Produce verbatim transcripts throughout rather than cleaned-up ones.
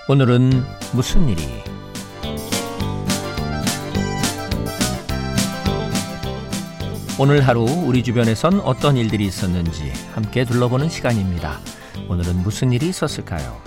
오늘은 무슨 일이? 오늘 하루 우리 주변에선 어떤 일들이 있었는지 함께 둘러보는 시간입니다. 오늘은 무슨 일이 있었을까요?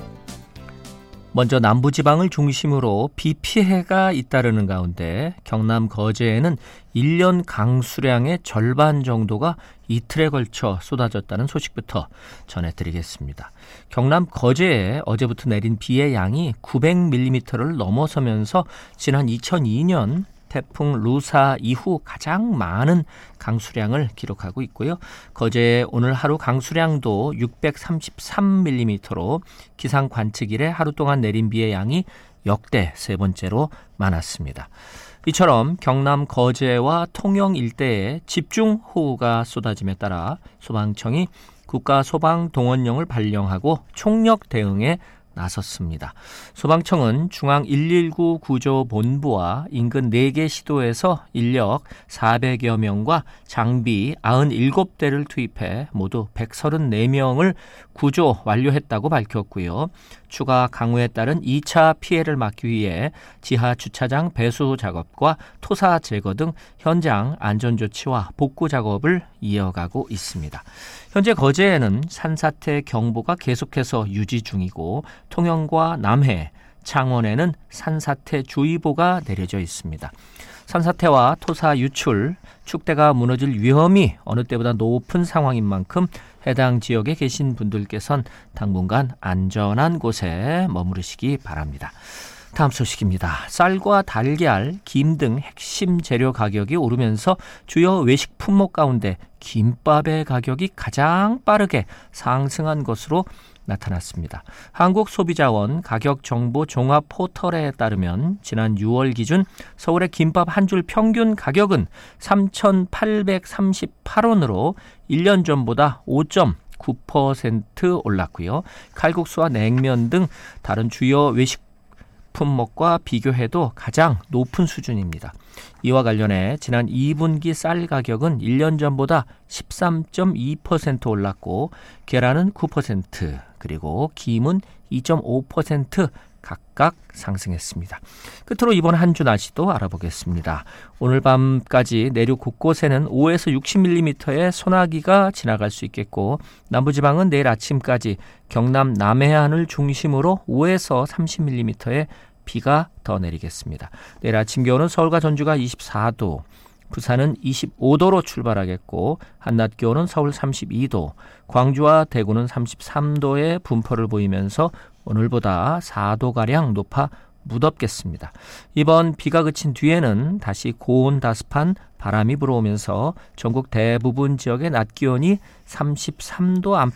먼저 남부지방을 중심으로 비 피해가 잇따르는 가운데 경남 거제에는 일 년 강수량의 절반 정도가 이틀에 걸쳐 쏟아졌다는 소식부터 전해드리겠습니다. 경남 거제에 어제부터 내린 비의 양이 구백 밀리미터를 넘어서면서 지난 이천이 년 태풍 루사 이후 가장 많은 강수량을 기록하고 있고요. 거제의 오늘 하루 강수량도 육백삼십삼 밀리미터로 기상 관측 이래 하루 동안 내린 비의 양이 역대 세 번째로 많았습니다. 이처럼 경남 거제와 통영 일대에 집중호우가 쏟아짐에 따라 소방청이 국가소방동원령을 발령하고 총력 대응에 나섰습니다. 소방청은 중앙 일일구 구조본부와 인근 네 개 시도에서 인력 사백여 명과 장비 구십칠 대를 투입해 모두 백삼십사 명을 구조 완료했다고 밝혔고요. 추가 강우에 따른 이 차 피해를 막기 위해 지하 주차장 배수 작업과 토사 제거 등 현장 안전조치와 복구 작업을 이어가고 있습니다. 현재 거제에는 산사태 경보가 계속해서 유지 중이고 통영과 남해, 창원에는 산사태 주의보가 내려져 있습니다. 산사태와 토사 유출, 축대가 무너질 위험이 어느 때보다 높은 상황인 만큼 해당 지역에 계신 분들께선 당분간 안전한 곳에 머무르시기 바랍니다. 다음 소식입니다. 쌀과 달걀, 김 등 핵심 재료 가격이 오르면서 주요 외식 품목 가운데 김밥의 가격이 가장 빠르게 상승한 것으로 나타났습니다. 한국소비자원 가격정보 종합 포털에 따르면 지난 유월 기준 서울의 김밥 한 줄 평균 가격은 삼천팔백삼십팔 원으로 일 년 전보다 오 점 구 퍼센트 올랐고요. 칼국수와 냉면 등 다른 주요 외식 품목과 비교해도 가장 높은 수준입니다. 이와 관련해 지난 이 분기 쌀 가격은 일 년 전보다 십삼 점 이 퍼센트 올랐고 계란은 구 퍼센트 그리고 김은 이 점 오 퍼센트 각각 상승했습니다. 끝으로 이번 한 주 날씨도 알아보겠습니다. 오늘 밤까지 내륙 곳곳에는 오에서 육십 밀리미터의 소나기가 지나갈 수 있겠고 남부지방은 내일 아침까지 경남 남해안을 중심으로 오에서 삼십 밀리미터의 비가 더 내리겠습니다. 내일 아침 기온은 서울과 전주가 이십사 도, 부산은 이십오 도로 출발하겠고 한낮 기온은 서울 삼십이 도, 광주와 대구는 삼십삼 도의 분포를 보이면서 오늘보다 사 도가량 높아 무덥겠습니다. 이번 비가 그친 뒤에는 다시 고온다습한 바람이 불어오면서 전국 대부분 지역의 낮 기온이 삼십삼 도 안팎